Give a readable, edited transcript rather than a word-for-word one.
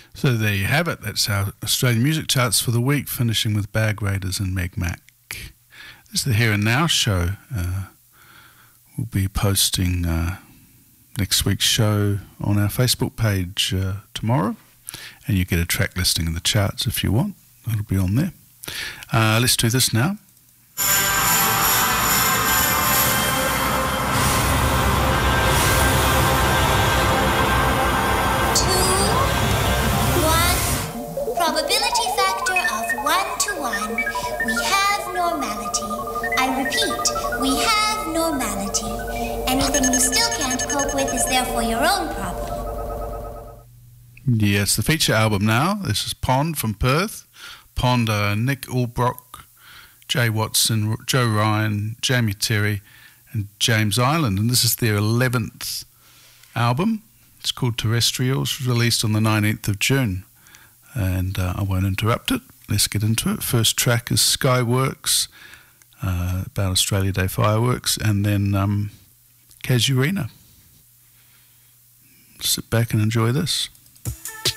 So there you have it. That's our Australian music charts for the week, finishing with Bag Raiders and Meg Mac. This is the Here and Now show. We'll be posting next week's show on our Facebook page tomorrow, and you get a track listing in the charts if you want. It'll be on there. Let's do this now. Probability factor of 1 to 1. We have normality. I repeat, we have normality. Anything you still can't cope with is therefore your own problem. Yeah, it's the feature album now. This is Pond from Perth. Pond are Nick Ulbrock, Jay Watson, Joe Ryan, Jamie Terry, and James Island. And this is their 11th album. It's called Terrestrials, released on the 19th of June. And I won't interrupt it. Let's get into it. First track is Skyworks, about Australia Day fireworks, and then Casuarina. Sit back and enjoy this.